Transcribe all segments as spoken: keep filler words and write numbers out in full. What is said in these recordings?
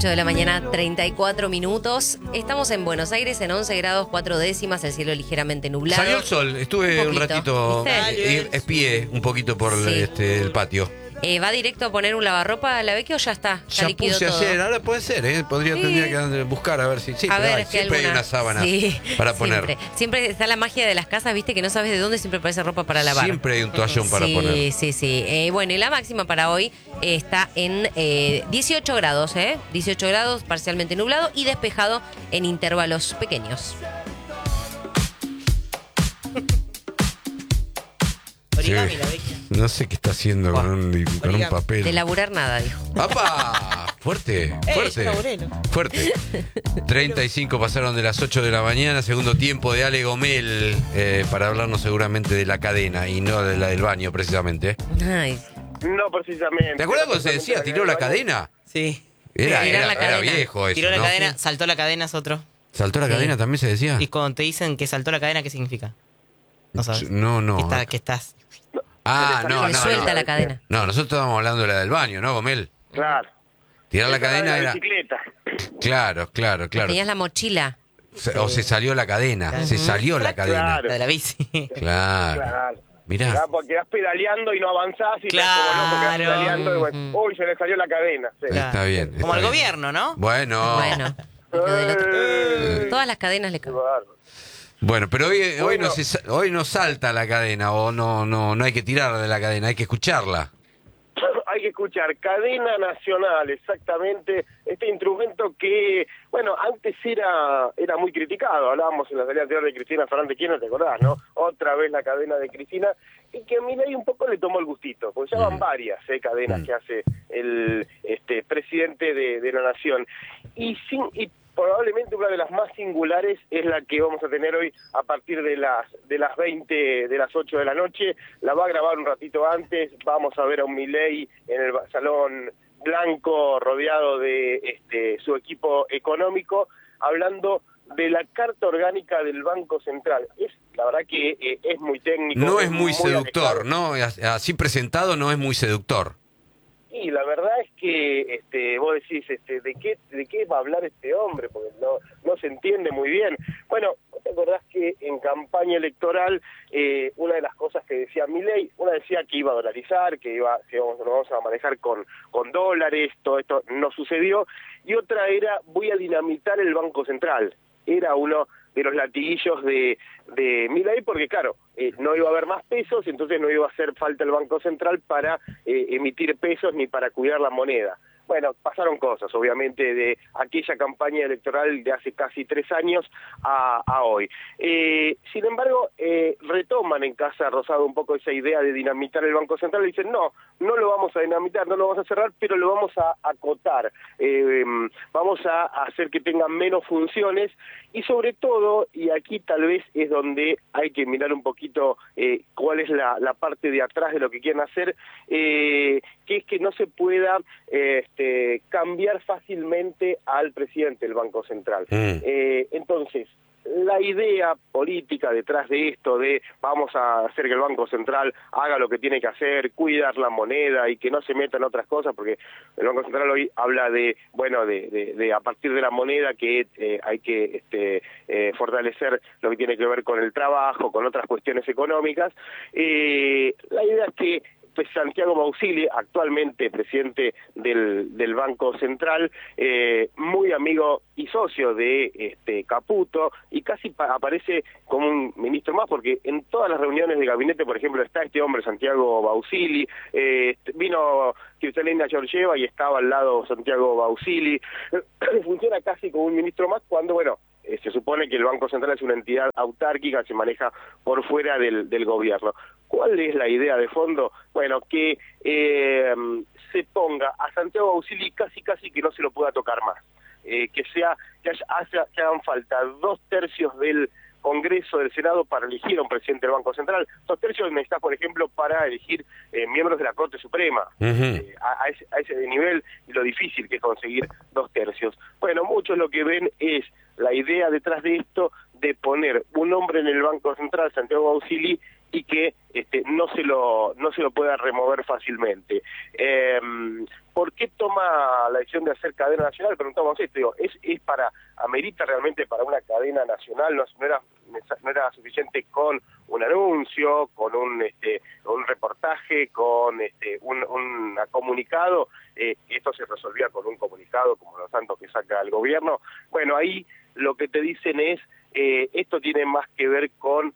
ocho de la mañana, treinta y cuatro minutos. Estamos en Buenos Aires en once grados, cuatro décimas, el cielo ligeramente nublado. Salió el sol, estuve un, un ratito, ¿Viste? y espié un poquito por Sí. este, el patio. Eh, ¿Va directo a poner un lavarropa a la Vecchio o ya está? Ya, Ya liquidó puse todo. ayer, ahora puede ser, ¿eh? Podría, Sí. tendría que buscar a ver si... Sí, A pero ver, hay, que siempre alguna... hay una sábana sí, para poner. Siempre. Siempre está la magia de las casas, viste, que no sabes de dónde siempre aparece ropa para lavar. Siempre hay un toallón para sí, poner. Sí, sí, sí. Eh, bueno, y la máxima para hoy eh, está en eh, dieciocho grados, ¿eh? dieciocho grados, parcialmente nublado y despejado en intervalos pequeños. Origami, Sí. la Vecchia. No sé qué está haciendo con un, con un Origami. papel. De laburar nada, dijo. ¡Apa! Fuerte, Eh, fuerte. yo laburé, ¿no? Fuerte. treinta y cinco pasaron de las ocho de la mañana, segundo tiempo de Ale Gomel, eh, para hablarnos seguramente de la cadena y no de la del baño, precisamente. Ay, No precisamente. ¿Te acuerdas cuando se decía tiró la cadena? Sí. Era, Tirar era, la era cadena. viejo eso, Tiró la ¿no? cadena, saltó la cadena es otro. ¿Saltó la Sí. cadena también se decía? Y cuando te dicen que saltó la cadena, ¿qué significa? No sabes. No, no. Que, está- que estás. Ah, Se le no, que le no, suelta no. la cadena. No, nosotros estábamos hablando de la del baño, ¿no, Gomel? Claro. Tirar la Esa cadena de era... bicicleta. Claro, claro, claro. Tenías la mochila. Se- O se salió la cadena, se salió la cadena. Claro. La de la bici. Claro. Claro. Mirá. Quedás, porque quedás pedaleando y no avanzás y Claro. estás como loco, quedás pedaleando y bueno, Ujú. uy, se le salió la cadena. Sí. Claro. Está bien. está Como al bien. gobierno, ¿no? Bueno. Bueno. y lo del otro. Eh, Todas las cadenas le qué caen. bárbaro. Bueno, pero hoy, hoy, Bueno. no se, sa- hoy no salta la cadena o no, no, no hay que tirar de la cadena, hay que escucharla. Hay que escuchar cadena nacional, exactamente, este instrumento que, bueno, antes era era muy criticado, hablábamos en la salida anterior de Cristina Fernández Kirchner, ¿te acordás, no? Otra vez la cadena de Cristina, y que a Milei un poco le tomó el gustito, porque ya van Mm. varias eh, cadenas Mm. que hace el este presidente de, de la nación, y sin y probablemente una de las más singulares es la que vamos a tener hoy a partir de las de las veinte, de las ocho de la noche. La va a grabar un ratito antes. Vamos a ver a un Milei en el ba- salón blanco rodeado de este su equipo económico hablando de la carta orgánica del Banco Central. Es la verdad que eh, es muy técnico. No es muy alejado. seductor, ¿no? As- Así presentado no es muy seductor. Y la verdad es que este, vos decís, este, ¿de qué de qué va a hablar este hombre? Porque no no se entiende muy bien. Bueno, ¿vos te acordás que en campaña electoral eh, una de las cosas que decía Milei, una decía que iba a dolarizar, que iba que vamos, lo vamos a manejar con, con dólares, todo esto no sucedió, y otra era voy a dinamitar el Banco Central. Era uno de los latiguillos de, de Milei, porque claro, eh, no iba a haber más pesos, entonces no iba a hacer falta el Banco Central para eh, emitir pesos ni para cuidar la moneda. Bueno, pasaron cosas, obviamente, de aquella campaña electoral de hace casi tres años a, a hoy. Eh, sin embargo, eh, retoman en Casa Rosada un poco esa idea de dinamitar el Banco Central y dicen, no, no lo vamos a dinamitar, no lo vamos a cerrar, pero lo vamos a acotar, eh, vamos a hacer que tenga menos funciones y sobre todo, y aquí tal vez es donde hay que mirar un poquito eh, cuál es la, la parte de atrás de lo que quieren hacer, eh, que es que no se pueda eh, este, cambiar fácilmente al presidente del Banco Central. Mm. Eh, entonces, la idea política detrás de esto de vamos a hacer que el Banco Central haga lo que tiene que hacer, cuidar la moneda y que no se meta en otras cosas, porque el Banco Central hoy habla de, bueno, de, de, de a partir de la moneda que eh, hay que este, eh, fortalecer lo que tiene que ver con el trabajo, con otras cuestiones económicas. Eh, la idea es que pues Santiago Bausili, actualmente presidente del, del Banco Central, eh, muy amigo y socio de este Caputo, y casi pa aparece como un ministro más, porque en todas las reuniones de gabinete, por ejemplo, está este hombre, Santiago Bausili, eh, vino Cristalina Georgieva y estaba al lado Santiago Bausili, funciona casi como un ministro más cuando, bueno, Eh, se supone que el Banco Central es una entidad autárquica, se maneja por fuera del, del gobierno. ¿Cuál es la idea de fondo? Bueno, que eh, se ponga a Santiago Bausili casi casi que no se lo pueda tocar más. Eh, que sea que, haya, haya, que hagan falta dos tercios del Congreso, del Senado, para elegir a un presidente del Banco Central. Dos tercios necesitas, por ejemplo, para elegir eh, miembros de la Corte Suprema. Ujú. eh, a, a, ese, a ese nivel, y lo difícil que es conseguir dos tercios. Bueno, muchos lo que ven es la idea detrás de esto de poner un hombre en el Banco Central, Santiago Bausili, y que este, no se lo no se lo pueda remover fácilmente. Eh, ¿Por qué toma la decisión de hacer cadena nacional? Preguntamos esto, digo, ¿es, es para, amerita realmente para una cadena nacional? No, no era no era suficiente con un anuncio, con un este un reportaje, con este un, un comunicado, eh, esto se resolvía con un comunicado como los tantos que saca el gobierno. Bueno, ahí lo que te dicen es, eh, esto tiene más que ver con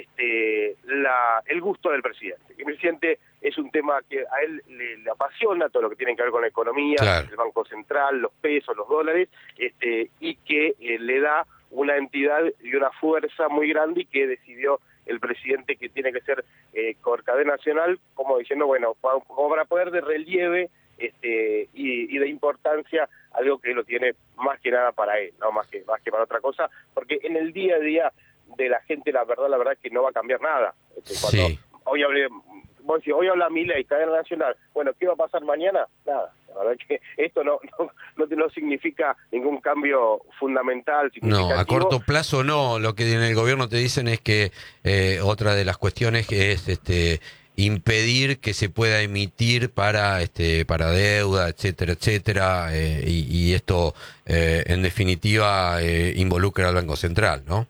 este la el gusto del presidente. El presidente es un tema que a él le, le apasiona, todo lo que tiene que ver con la economía, claro, el Banco Central, los pesos, los dólares, este y que eh, le da una entidad y una fuerza muy grande, y que decidió el presidente que tiene que ser eh, por cadena nacional, como diciendo, bueno, para, como para poder de relieve este y, y de importancia algo que lo tiene más que nada para él, no más que más que para otra cosa, porque en el día a día de la gente, la verdad, la verdad es que no va a cambiar nada. Este, cuando sí. hoy hablé, vos decís, hoy habla Milei, cadena nacional, bueno, ¿qué va a pasar mañana? Nada. La verdad es que esto no no, no, no significa ningún cambio fundamental. No, a corto plazo no. Lo que en el gobierno te dicen es que eh, otra de las cuestiones es este impedir que se pueda emitir para este para deuda, etcétera, etcétera, eh, y, y esto eh, en definitiva eh, involucra al Banco Central, ¿no?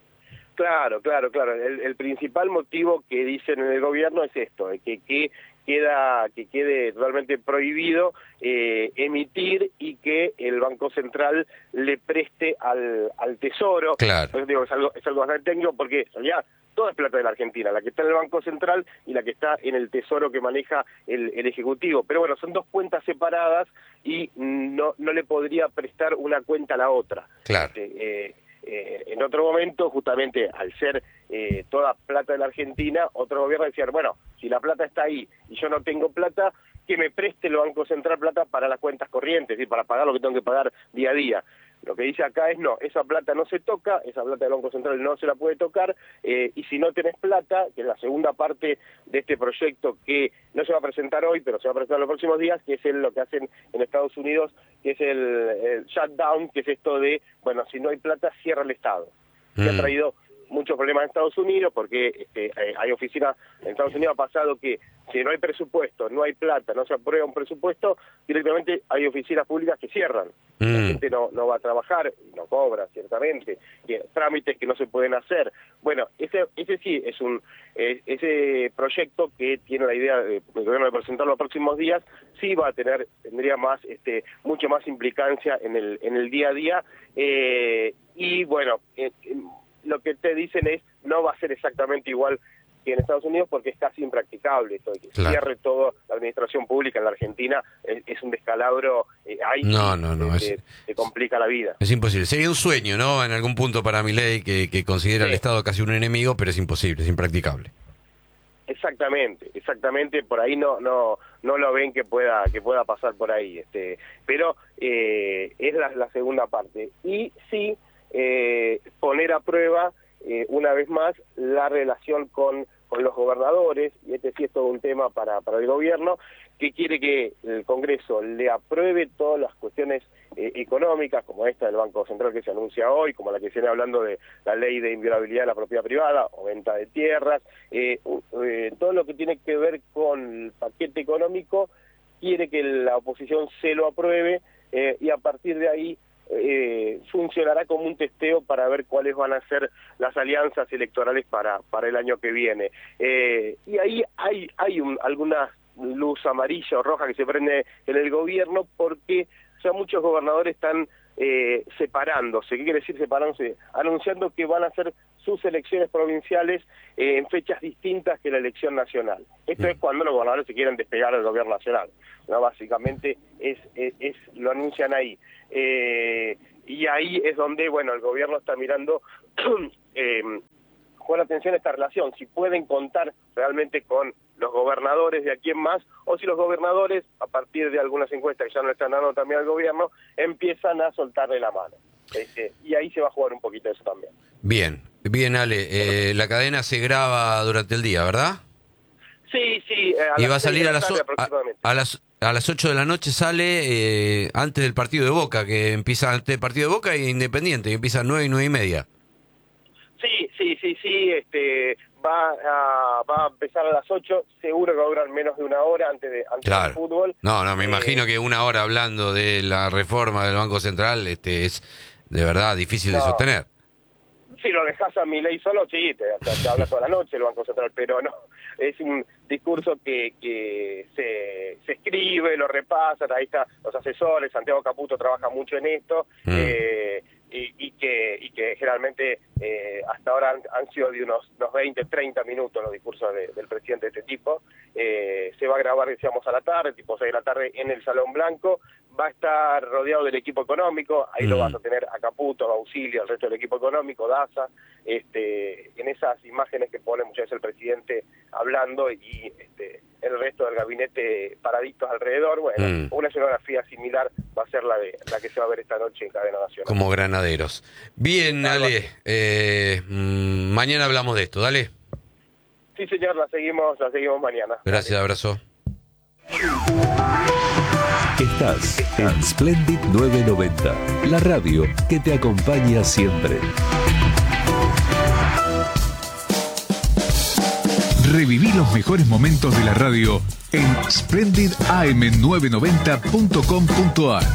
Claro, claro, claro. El, el principal motivo que dicen en el gobierno es esto, de que, que queda que quede totalmente prohibido eh, emitir y que el Banco Central le preste al, al Tesoro. Claro. Entonces, digo, es algo, es algo bastante técnico, porque ya toda es plata de la Argentina, la que está en el Banco Central y la que está en el Tesoro que maneja el, el Ejecutivo. Pero bueno, son dos cuentas separadas y no no le podría prestar una cuenta a la otra. Claro. Este, eh, Eh, en otro momento, justamente al ser eh, toda plata de la Argentina, otro gobierno decía, bueno, si la plata está ahí y yo no tengo plata, que me preste el Banco Central plata para las cuentas corrientes, y para pagar lo que tengo que pagar día a día. Lo que dice acá es, no, esa plata no se toca, esa plata del Banco Central no se la puede tocar, eh, y si no tenés plata, que es la segunda parte de este proyecto que no se va a presentar hoy, pero se va a presentar en los próximos días, que es el, lo que hacen en Estados Unidos, que es el, el shutdown, que es esto de, bueno, si no hay plata, cierra el Estado. Mm. Que ha traído muchos problemas en Estados Unidos, porque este, eh, hay oficinas, en Estados Unidos ha pasado que si no hay presupuesto, no hay plata, no se aprueba un presupuesto, directamente hay oficinas públicas que cierran. Mm. La gente no, no va a trabajar, no cobra, ciertamente, que, trámites que no se pueden hacer. Bueno, ese ese sí es un eh, ese proyecto que tiene la idea de, el gobierno de presentar los próximos días, sí va a tener, tendría más, este, mucho más implicancia en el, en el día a día, eh, y bueno, eh, lo que te dicen es, no va a ser exactamente igual que en Estados Unidos, porque es casi impracticable esto de que claro. cierre toda la administración pública en la Argentina, es, es un descalabro, eh, ahí no, no, no, te, es, te complica la vida. Es imposible. Sería un sueño, ¿no? En algún punto para Milei, que, que considera sí. al Estado casi un enemigo, pero es imposible, es impracticable. Exactamente, exactamente, por ahí no no no lo ven que pueda que pueda pasar por ahí, este, pero eh, es la, la segunda parte. Y sí, eh, poner a prueba eh, una vez más la relación con, con los gobernadores, y este sí es todo un tema para, para el gobierno, que quiere que el Congreso le apruebe todas las cuestiones eh, económicas, como esta del Banco Central que se anuncia hoy, como la que se viene hablando de la ley de inviolabilidad de la propiedad privada o venta de tierras, eh, eh, todo lo que tiene que ver con el paquete económico, quiere que la oposición se lo apruebe, eh, y a partir de ahí eh, funcionará como un testeo para ver cuáles van a ser las alianzas electorales para, para el año que viene. Eh, y ahí hay, hay un, algunas luz amarilla o roja que se prende en el gobierno, porque ya muchos gobernadores están eh, separándose. ¿Qué quiere decir separándose? Anunciando que van a hacer sus elecciones provinciales eh, en fechas distintas que la elección nacional. Esto es cuando los gobernadores se quieren despegar del gobierno nacional, ¿no? Básicamente es, es, es lo anuncian ahí. Eh, y ahí es donde, bueno, el gobierno está mirando eh, con atención a esta relación, si pueden contar realmente con los gobernadores de aquí en más, o si los gobernadores, a partir de algunas encuestas que ya no están dando también al gobierno, empiezan a soltarle la mano. Este, y ahí se va a jugar un poquito eso también. Bien, bien Ale, eh, la cadena se graba durante el día, ¿verdad? Sí, sí. A y va a salir a las, a, a las a las ocho de la noche, sale eh, antes del partido de Boca, que empieza antes del partido de Boca e Independiente, que empieza a nueve y nueve y media. Sí, sí, sí, sí, este, va a, va a empezar a las ocho, seguro que va a durar menos de una hora antes, de, antes Claro. del fútbol. No, no, me Eh, imagino que una hora hablando de la reforma del Banco Central este, es de verdad difícil de No. sostener. Si lo dejas a Milei solo, sí, te, te, te habla toda la noche el Banco Central, pero no, es un discurso que, que se, se escribe, lo repasan, ahí están los asesores, Santiago Caputo trabaja mucho en esto, Mm. eh, y, y que y que generalmente eh, hasta ahora han, han sido de unos, unos veinte, treinta minutos los discursos de, del presidente de este tipo. Eh, se va a grabar, decíamos, a la tarde, tipo seis de la tarde, en el Salón Blanco. Va a estar rodeado del equipo económico, ahí Mm. lo vas a tener a Caputo, a Auxilio, al resto del equipo económico, DASA, este, en esas imágenes que pone muchas veces el presidente hablando y este, el resto del gabinete paraditos alrededor. Bueno, Mm. una escenografía similar va a ser la de la que se va a ver esta noche en Cadena Nacional. Como granaderos. Bien, Algo Ale, así. eh, mm, mañana hablamos de esto, dale. Sí, señor, la seguimos, la seguimos mañana. Gracias, abrazo. Estás en Splendid novecientos noventa, la radio que te acompaña siempre. Reviví los mejores momentos de la radio en splendid a m novecientos noventa punto com punto a r.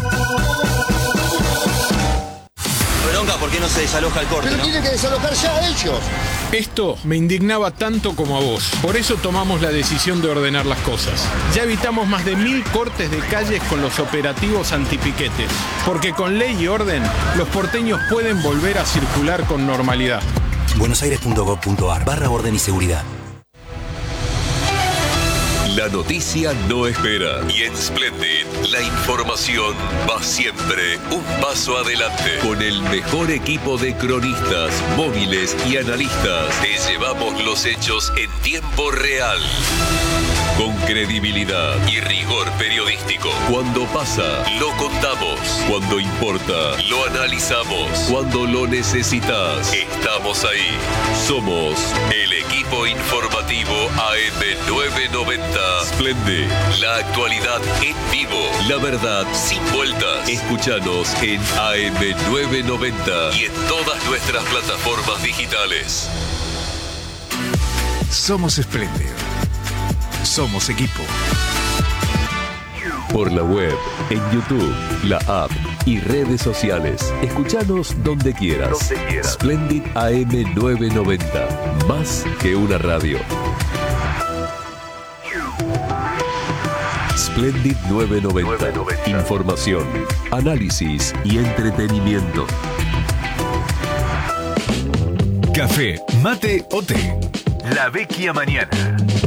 Bronca, ¿por qué no se desaloja el corte, Pero no? tienen que desalojar ya ellos. Esto me indignaba tanto como a vos. Por eso tomamos la decisión de ordenar las cosas. Ya evitamos más de mil cortes de calles con los operativos antipiquetes. Porque con ley y orden, los porteños pueden volver a circular con normalidad. buenosaires punto gov punto a r barra orden y seguridad. La noticia no espera y en Splendid la información va siempre un paso adelante. Con el mejor equipo de cronistas, móviles y analistas, te llevamos los hechos en tiempo real. Con credibilidad y rigor periodístico. Cuando pasa, lo contamos. Cuando importa, lo analizamos. Cuando lo necesitas, estamos ahí. Somos el equipo informativo A M novecientos noventa. Splendid, la actualidad en vivo. La verdad sin vueltas. Escúchanos en A M novecientos noventa y en todas nuestras plataformas digitales. Somos Splendid. Somos equipo. Por la web, en YouTube, la app y redes sociales. Escúchanos donde quieras. Donde quieras. Splendid A M novecientos noventa. Más que una radio. Splendid novecientos noventa. Información, análisis y entretenimiento. Café, mate o té. La vecchia mañana.